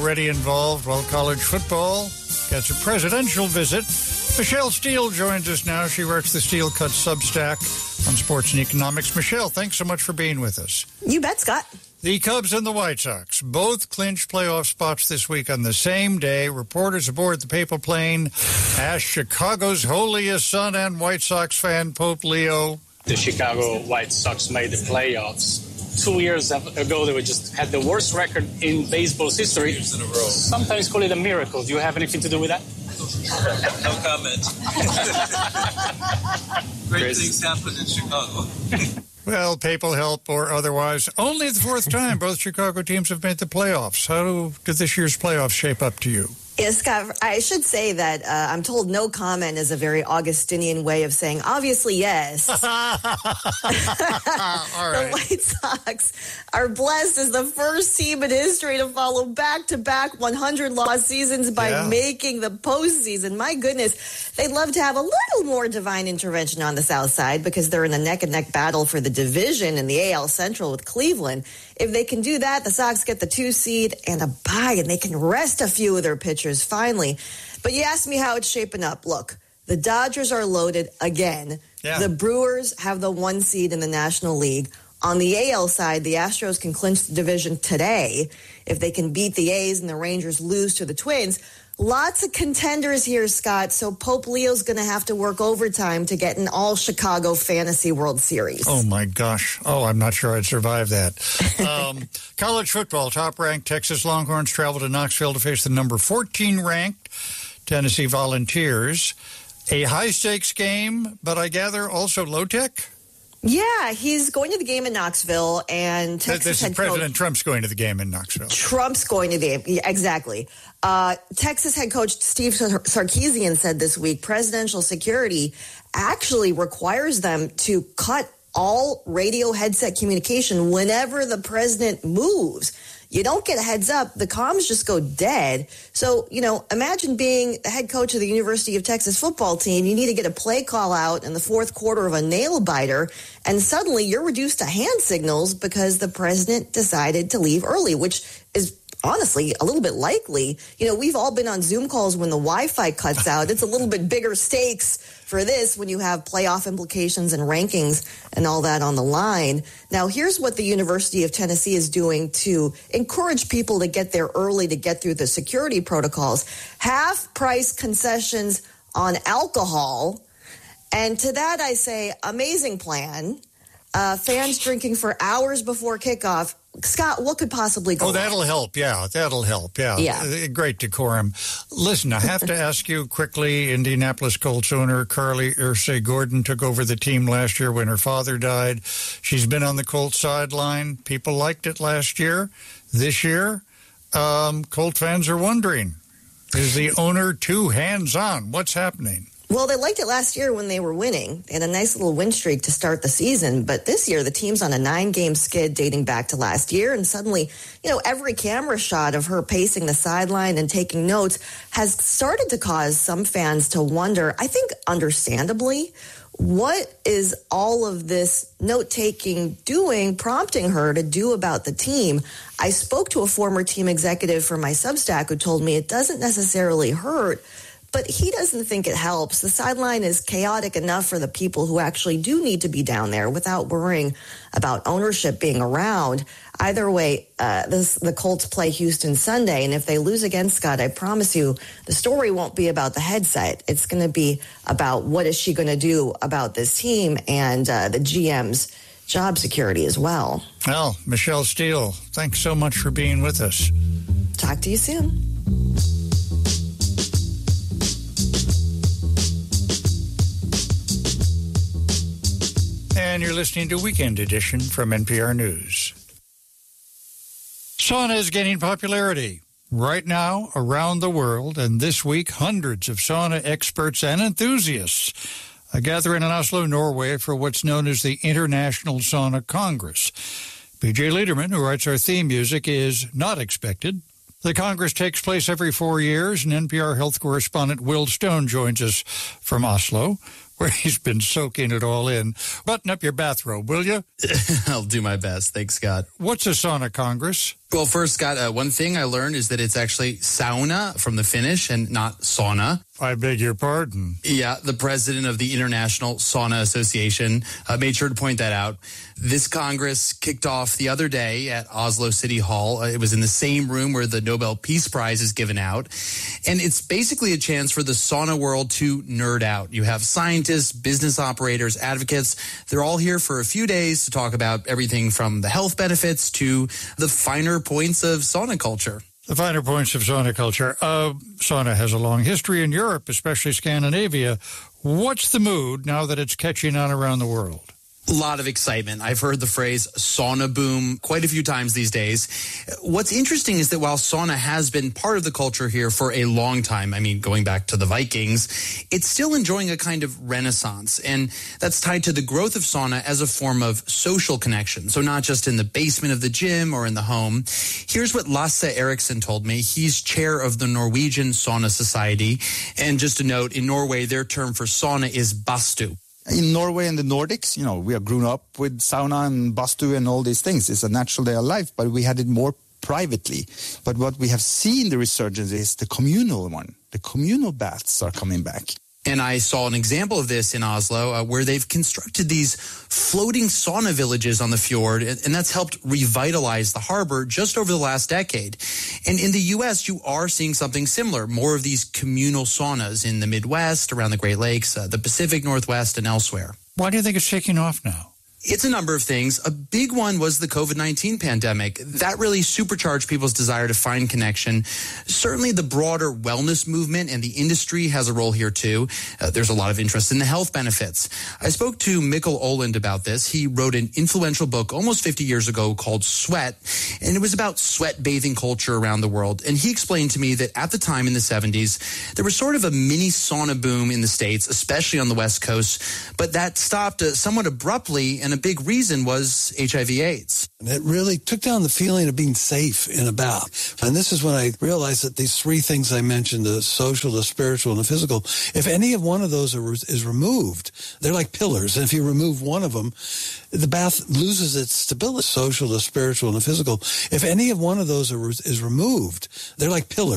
Already involved while college football gets a presidential visit. Michelle Steele joins us now. She writes the Steel Cut Substack on sports and economics. Michelle, thanks so much for being with us. You bet, Scott. The Cubs and the White Sox both clinched playoff spots this week on the same day. Reporters aboard the papal plane asked Chicago's holiest son and White Sox fan, Pope Leo. The Chicago White Sox made the playoffs. 2 years ago, they just had the worst record in baseball's history. Years in a row. Sometimes call it a miracle. Do you have anything to do with that? No comment. Great things happen in Chicago. Well, papal help or otherwise, only the fourth time both Chicago teams have made the playoffs. How did this year's playoffs shape up to you? Yes, Scott, I should say that I'm told no comment is a very Augustinian way of saying, obviously, yes. All right. The White Sox are blessed as the first team in history to follow back-to-back 100-loss seasons by making the postseason. My goodness, they'd love to have a little more divine intervention on the South Side because they're in a neck-and-neck battle for the division in the AL Central with Cleveland. If they can do that, the Sox get the 2 seed and a bye, and they can rest a few of their pitchers finally. But you asked me how it's shaping up. Look, the Dodgers are loaded again. Yeah. The Brewers have the 1 seed in the National League. On the AL side, the Astros can clinch the division today if they can beat the A's and the Rangers lose to the Twins. Lots of contenders here, Scott, so Pope Leo's going to have to work overtime to get an all-Chicago Fantasy World Series. Oh, my gosh. Oh, I'm not sure I'd survive that. College football, top-ranked Texas Longhorns travel to Knoxville to face the number 14-ranked Tennessee Volunteers. A high-stakes game, but I gather also low-tech? Yeah, he's going to the game in Knoxville, and Texas head coach President Trump's going to the game in Knoxville. Trump's going to the game, exactly. Texas head coach Steve Sarkisian said this week presidential security actually requires them to cut all radio headset communication whenever the president moves. You don't get a heads up, the comms just go dead. So, imagine being the head coach of the University of Texas football team. You need to get a play call out in the fourth quarter of a nail biter, and suddenly you're reduced to hand signals because the president decided to leave early, which is honestly a little bit likely. We've all been on Zoom calls when the Wi-Fi cuts out. It's a little bit bigger stakes for this when you have playoff implications and rankings and all that on the line. Now, here's what the University of Tennessee is doing to encourage people to get there early to get through the security protocols. Half-price concessions on alcohol. And to that I say, amazing plan. Fans drinking for hours before kickoff. Scott, what could possibly go wrong? That'll help. Yeah, that'll help. Yeah. Great decorum. Listen, I have to ask you quickly, Indianapolis Colts owner Carly Ursay-Gordon took over the team last year when her father died. She's been on the Colts sideline. People liked it last year. This year, Colt fans are wondering, is the owner too hands-on? What's happening? Well, they liked it last year when they were winning. They had a nice little win streak to start the season. But this year, the team's on a 9-game skid dating back to last year. And suddenly, every camera shot of her pacing the sideline and taking notes has started to cause some fans to wonder, I think understandably, what is all of this note-taking doing, prompting her to do about the team? I spoke to a former team executive for my Substack who told me it doesn't necessarily hurt, but he doesn't think it helps. The sideline is chaotic enough for the people who actually do need to be down there without worrying about ownership being around. Either way, the Colts play Houston Sunday, and if they lose again, Scott, I promise you, the story won't be about the headset. It's going to be about what is she going to do about this team and the GM's job security as well. Well, Michelle Steele, thanks so much for being with us. Talk to you soon. And you're listening to Weekend Edition from NPR News. Sauna is gaining popularity right now around the world, and this week hundreds of sauna experts and enthusiasts are gathering in Oslo, Norway for what's known as the International Sauna Congress. BJ Liederman, who writes our theme music, is not expected. The Congress takes place every 4 years, and NPR health correspondent Will Stone joins us from Oslo, where he's been soaking it all in. Button up your bathrobe, will you? I'll do my best. Thanks, Scott. What's a sauna congress? Well, first, Scott, one thing I learned is that it's actually sauna from the Finnish and not sauna. I beg your pardon. Yeah, the president of the International Sauna Association made sure to point that out. This Congress kicked off the other day at Oslo City Hall. It was in the same room where the Nobel Peace Prize is given out. And it's basically a chance for the sauna world to nerd out. You have scientists, business operators, advocates. They're all here for a few days to talk about everything from the health benefits to the finer points of sauna culture. The finer points of sauna culture. Sauna has a long history in Europe, especially Scandinavia. What's the mood now that it's catching on around the world? A lot of excitement. I've heard the phrase sauna boom quite a few times these days. What's interesting is that while sauna has been part of the culture here for a long time, I mean, going back to the Vikings, it's still enjoying a kind of renaissance. And that's tied to the growth of sauna as a form of social connection. So not just in the basement of the gym or in the home. Here's what Lasse Eriksson told me. He's chair of the Norwegian Sauna Society. And just a note, in Norway, their term for sauna is bastu. In Norway and the Nordics, we have grown up with sauna and bastu and all these things. It's a natural day of life, but we had it more privately. But what we have seen the resurgence is the communal one. The communal baths are coming back. And I saw an example of this in Oslo where they've constructed these floating sauna villages on the fjord, and that's helped revitalize the harbor just over the last decade. And in the U.S., you are seeing something similar, more of these communal saunas in the Midwest, around the Great Lakes, the Pacific Northwest, and elsewhere. Why do you think it's taking off now? It's a number of things. A big one was the COVID-19 pandemic. That really supercharged people's desire to find connection. Certainly the broader wellness movement and the industry has a role here too. There's a lot of interest in the health benefits. I spoke to Mikkel Oland about this. He wrote an influential book almost 50 years ago called Sweat, and it was about sweat bathing culture around the world. And he explained to me that at the time in the 70s, there was sort of a mini sauna boom in the States, especially on the West Coast, but that stopped somewhat abruptly, and a big reason was HIV/AIDS. And it really took down the feeling of being safe and about. And this is when I realized that these three things I mentioned, the social, the spiritual, and the physical, if any of one of those is removed, they're like pillars. And if you remove one of them, the bath loses its stability. Social, the spiritual, and the physical. If any of one of those is removed, they're like pillars.